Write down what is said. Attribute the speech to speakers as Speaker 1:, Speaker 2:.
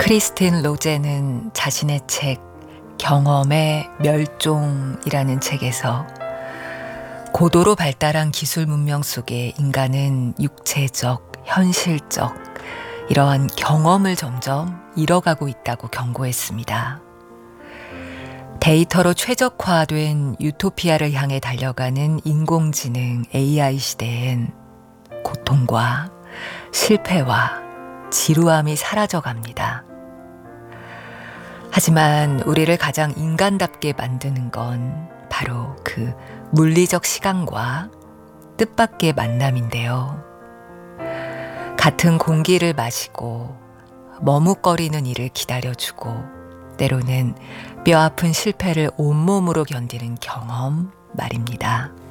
Speaker 1: 크리스틴 로제는 자신의 책 경험의 멸종이라는 책에서 고도로 발달한 기술 문명 속에 인간은 육체적, 현실적 이러한 경험을 점점 잃어가고 있다고 경고했습니다. 데이터로 최적화된 유토피아를 향해 달려가는 인공지능 AI 시대엔 고통과 실패와 지루함이 사라져갑니다. 하지만 우리를 가장 인간답게 만드는 건 바로 그 물리적 시간과 뜻밖의 만남인데요. 같은 공기를 마시고 머뭇거리는 일을 기다려주고 때로는 뼈아픈 실패를 온몸으로 견디는 경험 말입니다.